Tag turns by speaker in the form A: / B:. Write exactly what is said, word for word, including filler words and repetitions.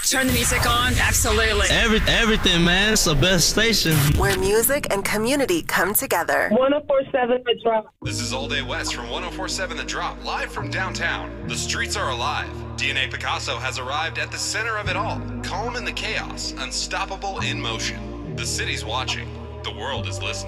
A: Turn the music on. Absolutely.
B: Every, everything, man. It's the best station.
C: Where music and community come together.
D: one oh four point seven The Drop.
E: This is All Day West from one oh four point seven The Drop, live from downtown. The streets are alive. D N A Picasso has arrived at the center of it all. Calm in the chaos, unstoppable in motion. The city's watching. The world is listening.